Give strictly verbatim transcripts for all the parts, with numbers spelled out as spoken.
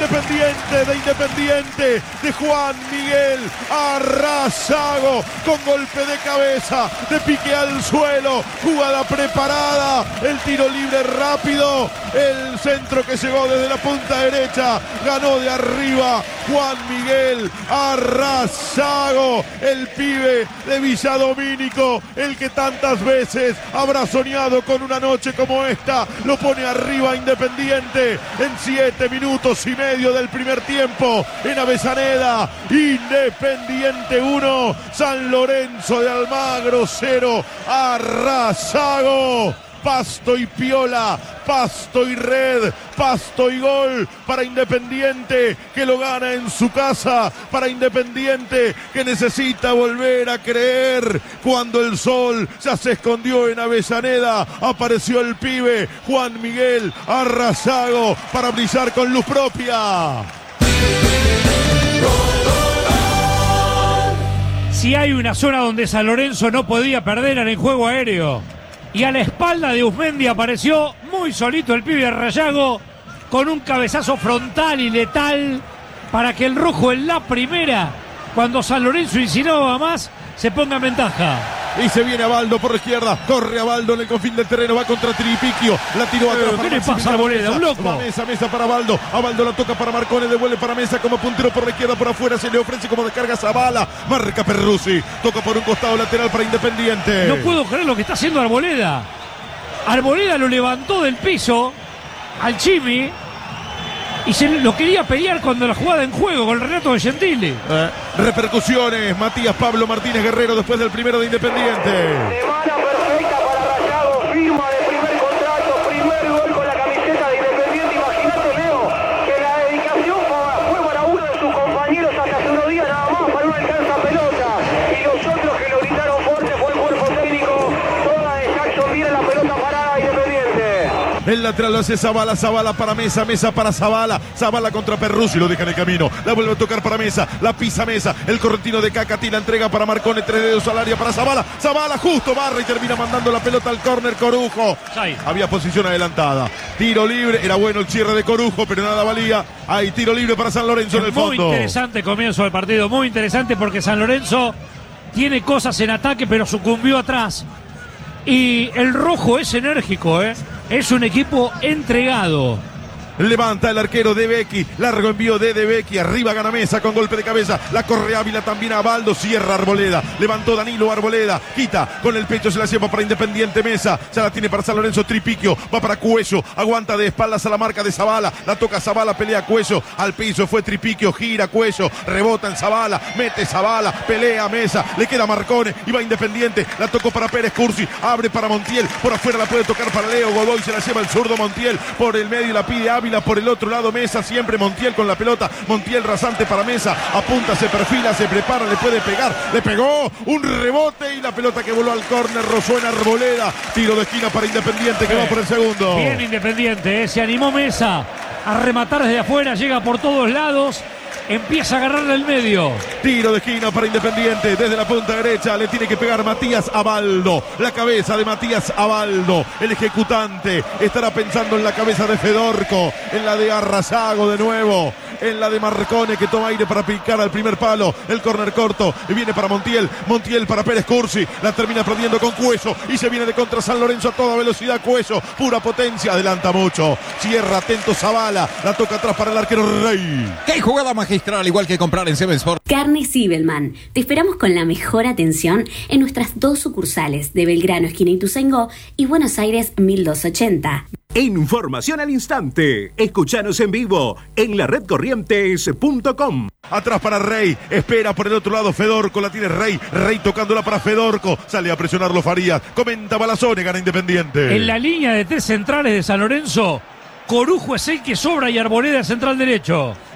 Independiente, de Independiente, de Juan Miguel Arrazago, con golpe de cabeza, de pique al suelo, jugada preparada, el tiro libre rápido, el centro que llegó desde la punta derecha, ganó de arriba Juan Miguel Arrazago, el pibe de Villadomínico, el que tantas veces habrá soñado con una noche como esta, lo pone arriba Independiente en siete minutos y medio del primer tiempo en Avellaneda. Independiente uno, San Lorenzo de Almagro cero, Arrazago. Pasto y piola, pasto y red, pasto y gol para Independiente, que lo gana en su casa, para Independiente que necesita volver a creer. Cuando el sol ya se escondió en Avellaneda, apareció el pibe Juan Miguel Arrazago para brillar con luz propia. Si hay una zona donde San Lorenzo no podía perder, era en juego aéreo. Y a la espalda de Uzmendi apareció muy solito el pibe Arrazago con un cabezazo frontal y letal para que el rojo en la primera, cuando San Lorenzo insinuaba más, se ponga en ventaja. Y se viene Abaldo por la izquierda, corre Abaldo en el confín del terreno, va contra Tripiquio, la tiró atrás. ¿Qué le pasa a Arboleda? Un loco. Va Mesa, Mesa para Abaldo, Abaldo la toca para Marcone, devuelve para Mesa como puntero por la izquierda, por afuera se le ofrece como descarga Zavala, marca Perruzzi, toca por un costado lateral para Independiente. No puedo creer lo que está haciendo Arboleda. Arboleda lo levantó del piso al Chimi y se lo quería pelear cuando la jugada en juego con el Renato de Gentili. Eh, repercusiones, Matías Pablo Martínez Guerrero después del primero de Independiente. Semana perfecta para Arrazago, firma de primer contrato, primer gol con la camiseta de Independiente. Imagínate, Leo, que la dedicación fue para uno de sus compañeros hasta hace unos días nada más, para un alcanza pelota. Y los otros que lo gritaron fuerte fue el cuerpo técnico. Toda de Jackson, viene la pelota parada Independiente. El lateral lo hace Zavala, Zavala para Mesa, Mesa para Zavala, Zavala contra Perruzzi, lo deja en el camino, la vuelve a tocar para Mesa, la pisa Mesa, el correntino de Cacati, la entrega para Marcone, tres dedos al área para Zavala, Zavala justo barra y termina mandando la pelota al córner Corujo. Sí. Había posición adelantada, tiro libre, era bueno el cierre de Corujo, pero nada valía, hay tiro libre para San Lorenzo en el fondo. Muy interesante comienzo del partido, muy interesante porque San Lorenzo tiene cosas en ataque pero sucumbió atrás. Y el rojo es enérgico, ¿eh? Es un equipo entregado. Levanta el arquero de Becchi, largo envío de De Becchi, arriba gana Mesa con golpe de cabeza, la corre Ávila también a Abaldo, cierra Arboleda, levantó Danilo Arboleda, quita con el pecho, se la lleva para Independiente Mesa, ya la tiene para San Lorenzo Tripiquio, va para Cuello, aguanta de espaldas a la marca de Zavala, la toca Zavala, pelea Cuello, al piso fue Tripiquio, gira Cuello, rebota en Zavala, mete Zavala, pelea Mesa, le queda Marcone, y va Independiente, la tocó para Pérez Cursi, abre para Montiel, por afuera la puede tocar para Leo Godoy, se la lleva el zurdo Montiel, por el medio la pide Ávila, por el otro lado Mesa, siempre Montiel con la pelota, Montiel rasante para Mesa, apunta, se perfila, se prepara, le puede pegar, le pegó, un rebote y la pelota que voló al córner, rozó en Arboleda, tiro de esquina para Independiente que va por el segundo. Bien Independiente, ¿eh? Se animó Mesa a rematar desde afuera, llega por todos lados, empieza a agarrarle el medio. Tiro de esquina para Independiente, desde la punta derecha le tiene que pegar Matías Abaldo, la cabeza de Matías Abaldo, el ejecutante, estará pensando en la cabeza de Fedorco, en la de Arrazago de nuevo, en la de Marcone que toma aire para picar al primer palo, el córner corto y viene para Montiel, Montiel para Pérez Cursi, la termina perdiendo con Cuello y se viene de contra San Lorenzo a toda velocidad, Cuello, pura potencia, adelanta mucho, cierra atento Zavala, la toca atrás para el arquero Rey. ¡Qué jugada magistral! Igual que comprar en Seven Sport. Carnes Zibelman. Te esperamos con la mejor atención en nuestras dos sucursales de Belgrano, esquina Ituzaingó, y Buenos Aires mil doscientos ochenta. Información al instante. Escuchanos en vivo en la red corrientes punto com. Atrás para Rey, espera por el otro lado Fedorco, la tiene Rey, Rey tocándola para Fedorco, sale a presionarlo Farías, comenta Balazone, gana Independiente. En la línea de tres centrales de San Lorenzo, Corujo es el que sobra y Arboleda central derecho.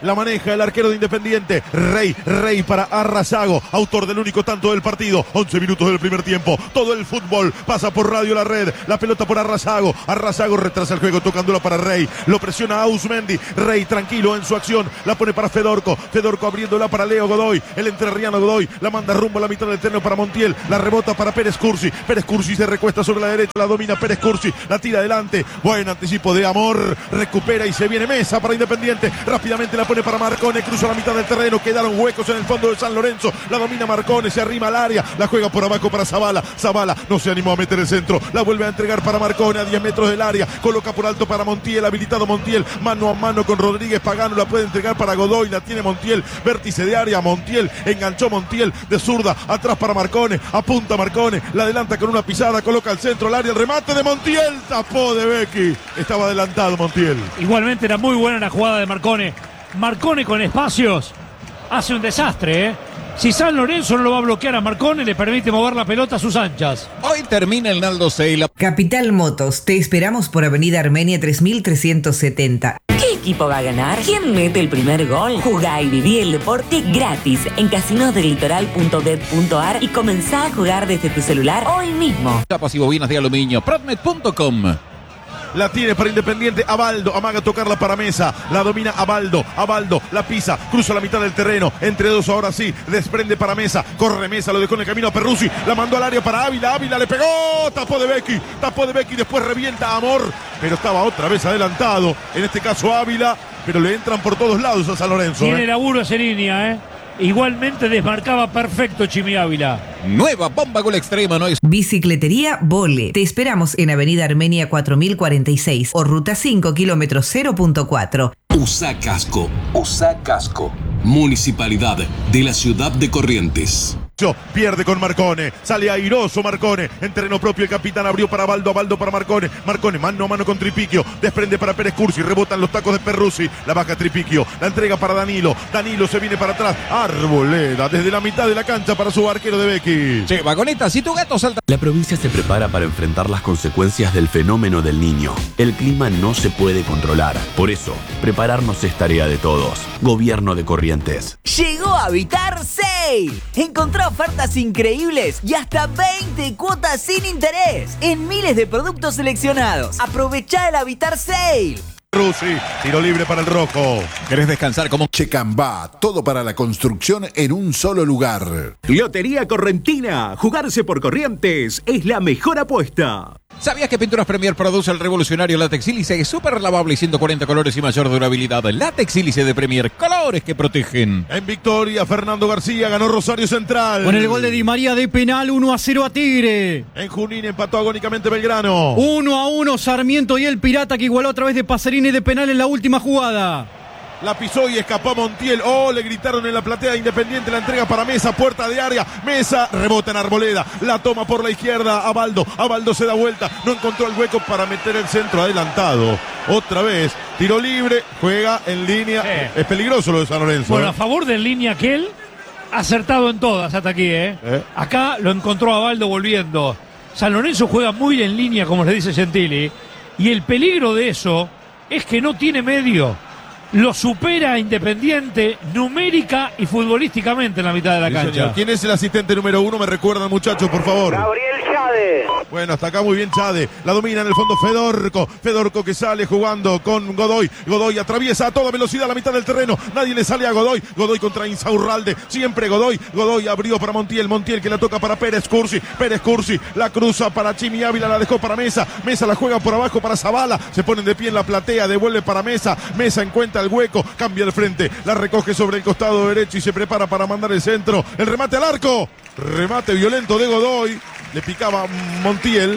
la maneja el arquero de Independiente. Rey, Rey para Arrazago, autor del único tanto del partido. once minutos del primer tiempo. Todo el fútbol pasa por Radio La Red. La pelota por Arrazago. Arrazago retrasa el juego tocándola para Rey. Lo presiona Ausmendi. Rey tranquilo en su acción. La pone para Fedorco. Fedorco abriéndola para Leo Godoy. El entrerriano Godoy la manda rumbo a la mitad del terreno para Montiel. La rebota para Pérez Cursi. Pérez Cursi se recuesta sobre la derecha. La domina Pérez Cursi. La tira adelante. Buen anticipo de Amor. Recupera y se viene Mesa para Independiente. Rápidamente la pone para Marcone. Cruza la mitad del terreno. Quedaron huecos en el fondo de San Lorenzo. La domina Marcone. Se arrima al área. La juega por abajo para Zavala. Zavala no se animó a meter el centro. La vuelve a entregar para Marcone a diez metros del área. Coloca por alto para Montiel. Habilitado Montiel. Mano a mano con Rodríguez Pagano. La puede entregar para Godoy. La tiene Montiel. Vértice de área. Montiel. Enganchó Montiel de zurda. Atrás para Marcone. Apunta Marcone. La adelanta con una pisada. Coloca al centro al área. El remate de Montiel. Tapó de Becky. Estaba adelantado Montiel. Igualmente era muy buena la jugada de Marcone. Marcone con espacios hace un desastre, ¿eh? Si San Lorenzo no lo va a bloquear a Marcone, le permite mover la pelota a sus anchas. Hoy termina el Naldo Sale. Capital Motos, te esperamos por Avenida Armenia tres mil trescientos setenta. ¿Qué equipo va a ganar? ¿Quién mete el primer gol? Jugá y viví el deporte gratis en casinos del litoral punto bet punto ar y comenzá a jugar desde tu celular hoy mismo. Tapas y bobinas de aluminio. Prodmed punto com. La tiene para Independiente Abaldo, amaga tocarla para Mesa, la domina Abaldo, Abaldo la pisa, cruza la mitad del terreno, entre dos ahora sí, desprende para Mesa, corre Mesa, lo dejó en el camino a Perruzzi, la mandó al área para Ávila, Ávila le pegó, tapó de Becky, tapó de Becky, después revienta Amor, pero estaba otra vez adelantado, en este caso Ávila, pero le entran por todos lados a San Lorenzo. Tiene ¿eh? laburo esa línea, ¿eh? Igualmente desmarcaba perfecto Chimi Ávila. Nueva bomba gol extrema, ¿no es? Bicicletería Vole. Te esperamos en Avenida Armenia cuatro mil cuarenta y seis o Ruta cinco, kilómetro cero punto cuatro. Usa casco, usa casco. Municipalidad de la ciudad de Corrientes. Pierde con Marcone, sale airoso Marcone, en terreno propio el capitán abrió para Baldo, Baldo para Marcone, Marcone mano a mano con Tripiquio, desprende para Pérez Cursi, rebotan los tacos de Perruzzi, la baja Tripiquio, la entrega para Danilo, Danilo se viene para atrás, Arboleda desde la mitad de la cancha para su arquero de Becky. Che, vagoneta, si tu gato salta. La provincia se prepara para enfrentar las consecuencias del fenómeno del Niño. El clima no se puede controlar, por eso, prepararnos es tarea de todos. Gobierno de Corrientes. Llegó Habitar Sale. Encontrá ofertas increíbles y hasta veinte cuotas sin interés en miles de productos seleccionados. Aprovechá el Habitar Sale. Rossi, tiro libre para el rojo. ¿Querés descansar como Checambá? Todo para la construcción en un solo lugar. Lotería Correntina. Jugarse por Corrientes es la mejor apuesta. ¿Sabías que Pinturas Premier produce el revolucionario látex sílice? Es súper lavable y ciento cuarenta colores y mayor durabilidad. Látex sílice de Premier, colores que protegen. En victoria, Fernando García ganó Rosario Central. Con el gol de Di María de penal, uno a cero a Tigre. En Junín empató agónicamente Belgrano. uno a uno Sarmiento y el Pirata, que igualó a través de Pacerini de penal en la última jugada. La pisó y escapó a Montiel. Oh, le gritaron en la platea Independiente. La entrega para Mesa, puerta de área. Mesa, rebota en Arboleda. La toma por la izquierda Abaldo. Abaldo se da vuelta. No encontró el hueco para meter el centro adelantado. Otra vez, tiro libre, juega en línea. Eh. Es peligroso lo de San Lorenzo. Bueno, ¿eh? a favor del línea aquel, acertado en todas hasta aquí, ¿eh? ¿eh? Acá lo encontró Abaldo volviendo. San Lorenzo juega muy en línea, como le dice Gentili. Y el peligro de eso es que no tiene medio. Lo supera Independiente numérica y futbolísticamente en la mitad de la sí, cancha. Señor. ¿Quién es el asistente número uno? Me recuerdan, muchachos, por favor. Gabriel Chade. Bueno, hasta acá muy bien Chade. La domina en el fondo Fedorco. Fedorco que sale jugando con Godoy. Godoy atraviesa a toda velocidad la mitad del terreno. Nadie le sale a Godoy. Godoy contra Insaurralde. Siempre Godoy. Godoy abrió para Montiel. Montiel que la toca para Pérez Cursi. Pérez Cursi la cruza para Chimi Ávila. La dejó para Mesa. Mesa la juega por abajo para Zavala. Se ponen de pie en la platea. Devuelve para Mesa. Mesa encuentra el hueco, cambia el frente, la recoge sobre el costado derecho y se prepara para mandar el centro, el remate al arco, remate violento de Godoy, le picaba Montiel,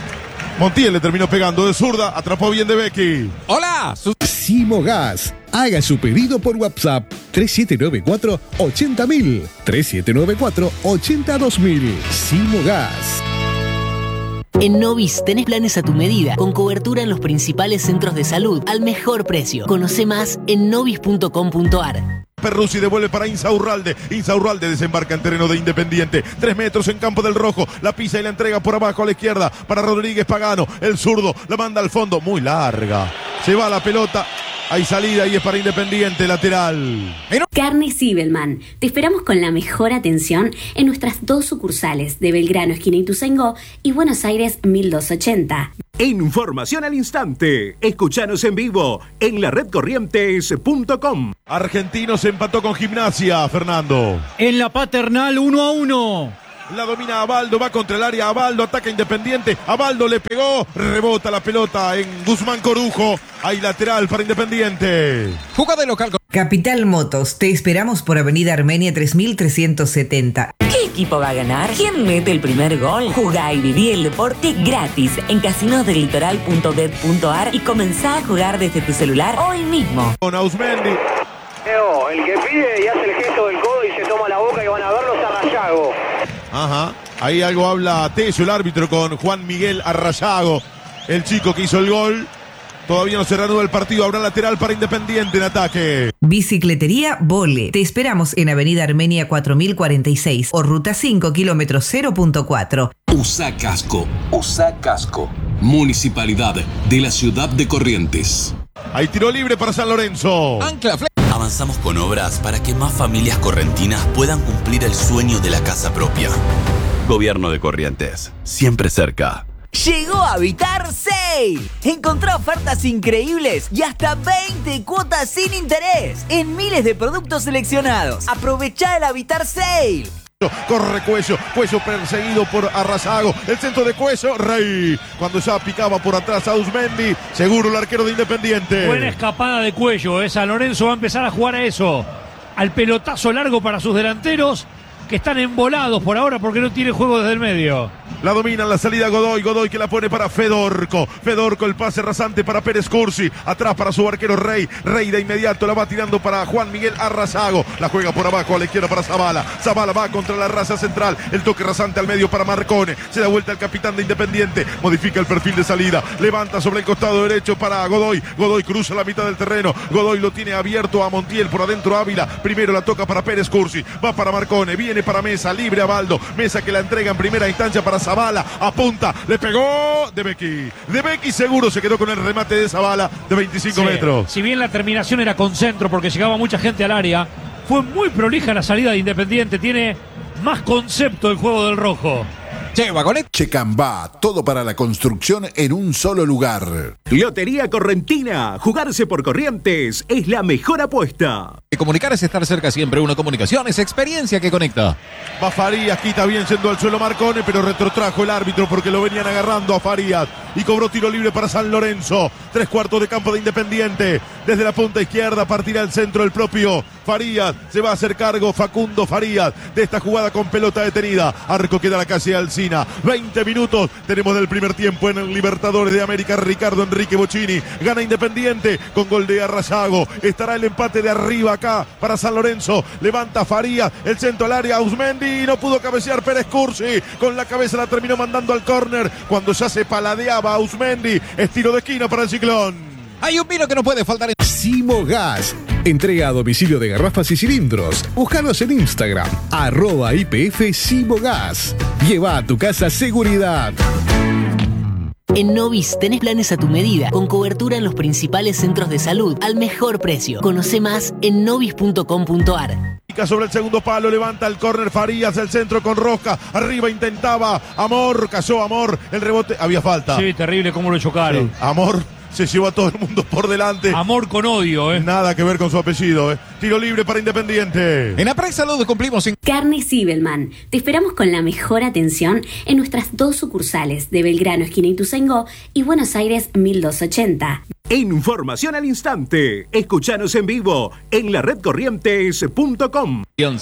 Montiel le terminó pegando de zurda, atrapó bien de Becky. ¡Hola! Simogas. Haga su pedido por WhatsApp tres siete nueve cuatro ochenta mil, tres siete nueve cuatro ochenta dos mil. Simogas. En Novis tenés planes a tu medida, con cobertura en los principales centros de salud, al mejor precio. Conoce más en novis punto com punto ar. Perruzzi devuelve para Insaurralde. Insaurralde desembarca en terreno de Independiente. Tres metros en campo del rojo. La pisa y la entrega por abajo a la izquierda para Rodríguez Pagano. El zurdo la manda al fondo. Muy larga. Se va la pelota. Hay salida y es para Independiente, lateral. Carne Zibelman. Te esperamos con la mejor atención en nuestras dos sucursales de Belgrano, esquina Ituzaingó, y Buenos Aires mil doscientos ochenta. Información al instante. Escuchanos en vivo en la red corrientes punto com. Argentinos empató con Gimnasia, Fernando. En la Paternal uno a uno. La domina Abaldo, va contra el área, Abaldo ataca Independiente, Abaldo le pegó, rebota la pelota en Guzmán Corujo, hay lateral para Independiente. Jugada de local. Capital Motos, te esperamos por Avenida Armenia tres mil trescientos setenta. ¿Qué equipo va a ganar? ¿Quién mete el primer gol? Jugá y viví el deporte gratis en casinos del litoral punto bet punto ar y comenzá a jugar desde tu celular hoy mismo. Con Ausmendi. Leo, el que pide y hace el gesto del codo y se toma la boca y van a verlos a Rayago. Ajá, ahí algo habla Tello, el árbitro, con Juan Miguel Arrayago, el chico que hizo el gol. Todavía no se reanuda el partido, habrá lateral para Independiente en ataque. Bicicletería Vole. Te esperamos en Avenida Armenia cuatro mil cuarenta y seis o Ruta cinco, kilómetro cero punto cuatro. Usa casco, usa casco. Municipalidad de la ciudad de Corrientes. Hay tiro libre para San Lorenzo. Ancla, avanzamos con obras para que más familias correntinas puedan cumplir el sueño de la casa propia. Gobierno de Corrientes, siempre cerca. Llegó a Habitar Sale. Encontrá ofertas increíbles y hasta veinte cuotas sin interés en miles de productos seleccionados. Aprovechá el Habitar Sale. Corre Cuello, Cuello perseguido por Arrazago, el centro de Cuello, Rey, cuando ya picaba por atrás a Ausmendi, seguro el arquero de Independiente. Buena escapada de Cuello, eh. San Lorenzo va a empezar a jugar a eso, al pelotazo largo para sus delanteros, que están embolados por ahora porque no tiene juego desde el medio. La domina en la salida Godoy, Godoy que la pone para Fedorco, Fedorco el pase rasante para Pérez Cursi, atrás para su arquero Rey, Rey de inmediato la va tirando para Juan Miguel Arrazago, la juega por abajo a la izquierda para Zavala, Zavala va contra la raza central, el toque rasante al medio para Marcone, se da vuelta el capitán de Independiente, modifica el perfil de salida, levanta sobre el costado derecho para Godoy, Godoy cruza la mitad del terreno, Godoy lo tiene abierto a Montiel, por adentro Ávila, primero la toca para Pérez Cursi, va para Marcone, viene para Mesa, libre a Baldo, Mesa que la entrega en primera instancia para Zavala, apunta, le pegó De Becchi, De Becchi seguro se quedó con el remate de Zavala de veinticinco sí, metros. Si bien la terminación era con centro porque llegaba mucha gente al área, fue muy prolija la salida de Independiente, tiene más concepto el juego del rojo. Checambá, todo para la construcción en un solo lugar. Lotería Correntina, jugarse por Corrientes es la mejor apuesta. Comunicar es estar cerca siempre, una comunicación es experiencia que conecta. Va Farías, quita bien yendo al suelo Marcone, pero retrotrajo el árbitro porque lo venían agarrando a Farías y cobró tiro libre para San Lorenzo. Tres cuartos de campo de Independiente. Desde la punta izquierda partirá el centro el propio Farías. Se va a hacer cargo Facundo Farías de esta jugada con pelota detenida. Arco queda la calle Alsina. veinte minutos tenemos del primer tiempo en el Libertadores de América. Ricardo Enrique Bocchini gana Independiente con gol de Arrayago. Estará el empate de arriba acá para San Lorenzo. Levanta Farías, el centro al área. Ausmendi no pudo cabecear Pérez Cursi. Con la cabeza la terminó mandando al córner cuando ya se paladeaba Ausmendi. Es tiro de esquina para el Ciclón. Hay un vino que no puede faltar en Simogas. Entrega a domicilio de garrafas y cilindros. Búscanos en Instagram, arroba I P F Simogas. Lleva a tu casa seguridad. En Novis tenés planes a tu medida, con cobertura en los principales centros de salud, al mejor precio. Conoce más en novis punto com punto ar. Sobre el segundo palo, levanta el córner Farías, el centro con Rosca, arriba intentaba Amor, cayó Amor, el rebote, había falta. Sí, terrible cómo lo chocaron. Sí, Amor se llevó a todo el mundo por delante. Amor con odio, ¿eh? Nada que ver con su apellido, ¿eh? Tiro libre para Independiente. En Aprec Salud cumplimos sin... Carne Zibelman. Te esperamos con la mejor atención en nuestras dos sucursales de Belgrano, esquina Ituzaingó, y Buenos Aires mil doscientos ochenta. Información al instante. Escuchanos en vivo en la red corrientes punto com.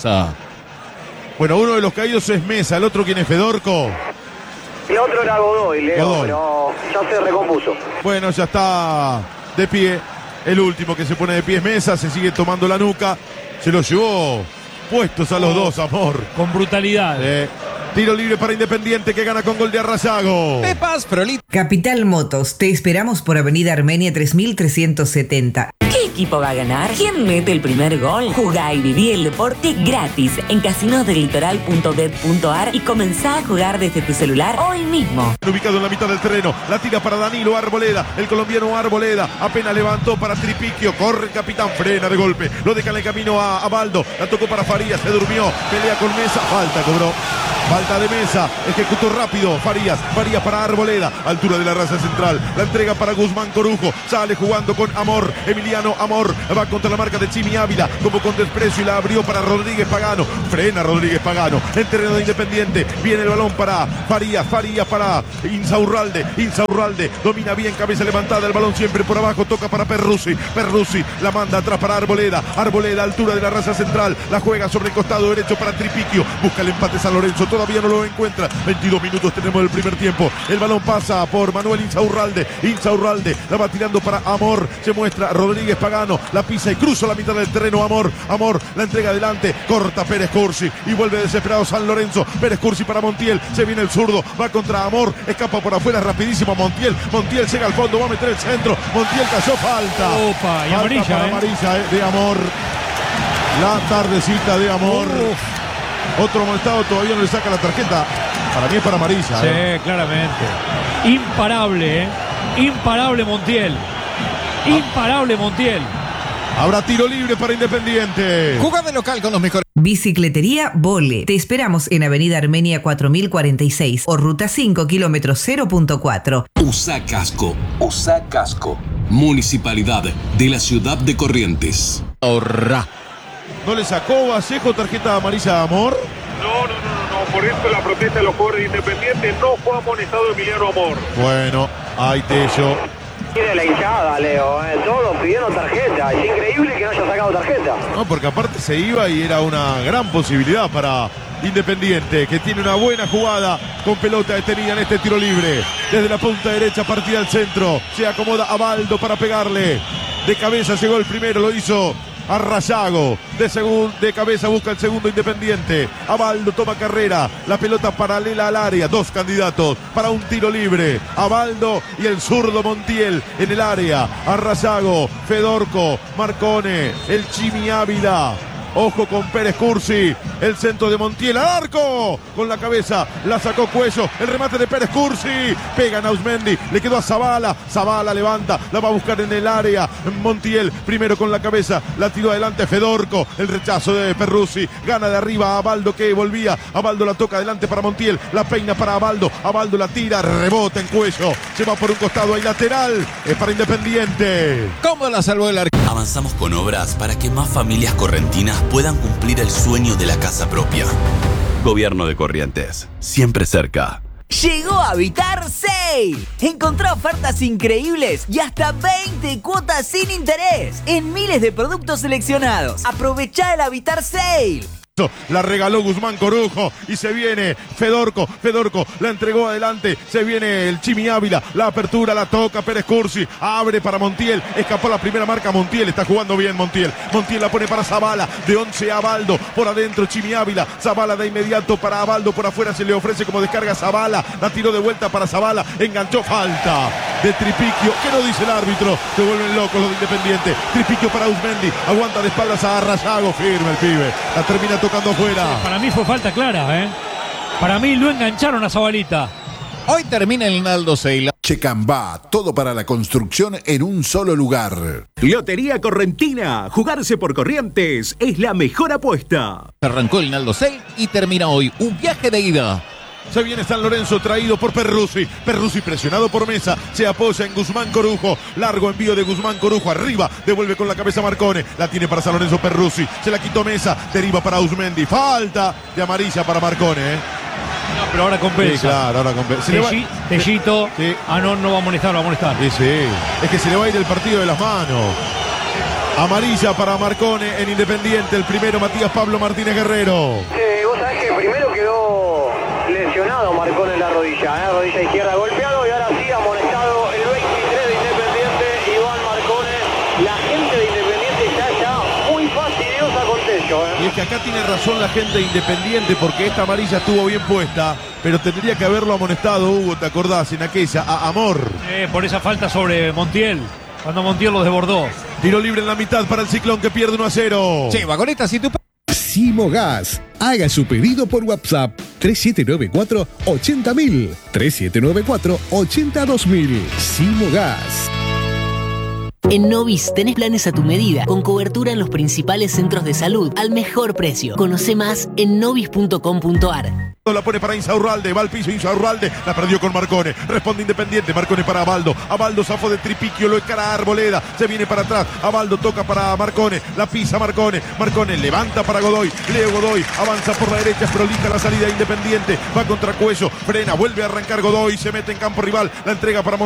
Bueno, uno de los caídos es Mesa, el otro quien es Fedorco. El otro era Godoy, Leo, Godoy. Pero ya se recompuso. Bueno, ya está de pie. El último que se pone de pie es Mesa, se sigue tomando la nuca. Se lo llevó puestos a los oh, dos, Amor. Con brutalidad. Eh, tiro libre para Independiente que gana con gol de Arrayago. Capital Motos, te esperamos por Avenida Armenia tres mil trescientos setenta. ¿Qué equipo va a ganar? ¿Quién mete el primer gol? Jugá y viví el deporte gratis en casinos del litoral punto bet punto ar y comenzá a jugar desde tu celular hoy mismo. Ubicado en la mitad del terreno, la tira para Danilo Arboleda, el colombiano Arboleda, apenas levantó para Tripiquio, corre el capitán, frena de golpe, lo deja en el camino a, a Baldo, la tocó para Farías, se durmió, pelea con Mesa, falta cobró. Falta de Mesa, ejecutó rápido Farías, Farías para Arboleda, altura de la raza central, la entrega para Guzmán Corujo, sale jugando con Amor, Emiliano Amor, va contra la marca de Chimi Ávila, como con desprecio y la abrió para Rodríguez Pagano, frena Rodríguez Pagano, en terreno de Independiente, viene el balón para Farías, Farías para Insaurralde, Insaurralde, domina bien, cabeza levantada, el balón siempre por abajo, toca para Perruzzi, Perruzzi, la manda atrás para Arboleda, Arboleda, altura de la raza central, la juega sobre el costado derecho para Tripiquio, busca el empate San Lorenzo, todavía no lo encuentra. veintidós minutos tenemos el primer tiempo. El balón pasa por Manuel Insaurralde. Insaurralde la va tirando para Amor. Se muestra Rodríguez Pagano. La pisa y cruza la mitad del terreno. Amor. Amor la entrega adelante. Corta Pérez Cursi. Y vuelve desesperado San Lorenzo. Pérez Cursi para Montiel. Se viene el zurdo. Va contra Amor. Escapa por afuera rapidísimo Montiel. Montiel llega al fondo. Va a meter el centro. Montiel cayó. Falta. Opa, y falta amarilla, para eh. amarilla eh, de Amor. La tardecita de Amor. Uf. Otro amonestado todavía no le saca la tarjeta. Para mí es para amarilla. Sí, eh. claramente. Imparable, ¿eh? Imparable Montiel. Imparable Montiel. Habrá tiro libre para Independiente. Jugá de local con los mejores. Bicicletería Vole. Te esperamos en Avenida Armenia cuatro mil cuarenta y seis o Ruta cinco, kilómetro cero punto cuatro. Usa casco. Usa casco. Municipalidad de la ciudad de Corrientes. Ahorra. ¿No le sacó Vallejo tarjeta amarilla a Amor? No, no, no, no, no. Por eso la protesta de los jugadores de Independiente. No fue amonestado Emiliano Amor. Bueno, ahí Tello. Tiene la hinchada, Leo, ¿eh? Todos pidieron tarjeta. Es increíble que no haya sacado tarjeta. No, porque aparte se iba y era una gran posibilidad para Independiente, que tiene una buena jugada con pelota detenida en este tiro libre. Desde la punta derecha, partida al centro. Se acomoda a Baldo para pegarle. De cabeza llegó el primero, lo hizo a Rayago, de, de cabeza busca el segundo Independiente. Abaldo toma carrera, la pelota paralela al área, dos candidatos para un tiro libre. Abaldo y el zurdo Montiel en el área. A Rayago, Fedorco, Marcone, el Chimi Ávila. Ojo con Pérez Cursi, el centro de Montiel al arco, con la cabeza, la sacó Cuello, el remate de Pérez Cursi, pega Nausmendi, le quedó a Zavala, Zavala levanta, la va a buscar en el área, Montiel primero con la cabeza, la tiró adelante Fedorco, el rechazo de Perruzzi, gana de arriba a Abaldo que volvía, Abaldo la toca adelante para Montiel, la peina para Abaldo, Abaldo la tira, rebota en Cuello, se va por un costado, hay lateral, es para Independiente. ¿Cómo la salvó el arco? Avanzamos con obras para que más familias correntinas puedan cumplir el sueño de la casa propia. Gobierno de Corrientes, siempre cerca. Llegó Habitar Sale. Encontrá ofertas increíbles y hasta veinte cuotas sin interés en miles de productos seleccionados. Aprovechá el Habitar Sale. La regaló Guzmán Corujo y se viene Fedorco, Fedorco la entregó adelante, se viene el Chimi Ávila, la apertura la toca Pérez Cursi, abre para Montiel, escapó la primera marca Montiel, está jugando bien Montiel, Montiel la pone para Zavala, de once a Abaldo, por adentro Chimi Ávila, Zavala de inmediato para Abaldo, por afuera se le ofrece como descarga Zavala, la tiró de vuelta para Zavala, enganchó, falta de Tripiquio, ¿qué no dice el árbitro? Se vuelven locos los de Independiente, Tripiquio para Usmendi, aguanta de espaldas a Rayago, firme el pibe, la termina tocando afuera. Sí, para mí fue falta clara, ¿eh? Para mí lo engancharon a Zabalita. Hoy termina el Naldo Seila. Checambá, todo para la construcción en un solo lugar. Lotería Correntina, jugarse por Corrientes es la mejor apuesta. Arrancó el Naldo Seil y termina hoy un viaje de ida. Se viene San Lorenzo traído por Perruzzi. Perruzzi presionado por Mesa. Se apoya en Guzmán Corujo. Largo envío de Guzmán Corujo. Arriba. Devuelve con la cabeza Marcone. La tiene para San Lorenzo Perruzzi. Se la quitó Mesa. Deriva para Usmendi. Falta de amarilla para Marcone. ¿eh? No, pero ahora compensa. Sí, claro, ahora compensa. Telli, Tellito. Sí. Ah, no, no va a molestar, va a molestar. Sí, sí. Es que se le va a ir el partido de las manos. Amarilla para Marcone en Independiente. El primero Matías Pablo Martínez Guerrero. Sí, vos sabés que primero quedó lesionado Marcone en la rodilla, ¿eh? Rodilla izquierda golpeado y ahora sí amonestado el veintitrés de Independiente, Iván Marcone. La gente de Independiente está ya muy fastidiosa con Tello, ¿eh? Y es que acá tiene razón la gente de Independiente porque esta amarilla estuvo bien puesta, pero tendría que haberlo amonestado, Hugo, ¿te acordás? En aquella, a Amor. Eh, por esa falta sobre Montiel. Cuando Montiel los desbordó. Tiro libre en la mitad para el Ciclón que pierde uno a cero. Che, vagoneta, si tu... Simogas. Haga su pedido por WhatsApp tres siete nueve cuatro ochenta mil. tres siete nueve cuatro ochenta dos mil. Simogas. En Novis tenés planes a tu medida, con cobertura en los principales centros de salud, al mejor precio. Conoce más en novis punto com punto ar. La pone para Insaurralde, va al piso Insaurralde, la perdió con Marcone, responde Independiente, Marcone para Abaldo, Abaldo zafó de Tripiquio, lo encara a Arboleda, se viene para atrás, Abaldo toca para Marcone, la pisa Marcone, Marcone levanta para Godoy, Leo Godoy, avanza por la derecha, prolija la salida Independiente, va contra Cuello, frena, vuelve a arrancar Godoy, se mete en campo rival, la entrega para